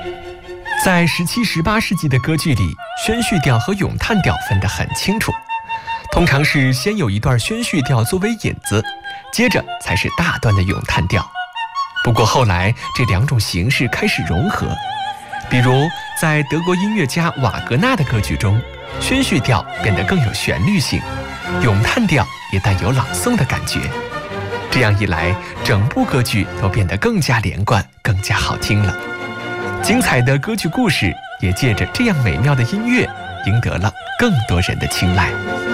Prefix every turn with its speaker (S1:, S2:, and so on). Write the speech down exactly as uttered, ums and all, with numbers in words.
S1: 在十七、十八世纪的歌剧里，宣叙调和咏叹调分得很清楚，通常是先有一段宣叙调作为引子，接着才是大段的咏叹调。不过后来这两种形式开始融合，比如在德国音乐家瓦格纳的歌剧中，宣叙调变得更有旋律性，咏叹调也带有朗诵的感觉。这样一来，整部歌剧都变得更加连贯，更加好听了。精彩的歌剧故事也借着这样美妙的音乐，赢得了更多人的青睐。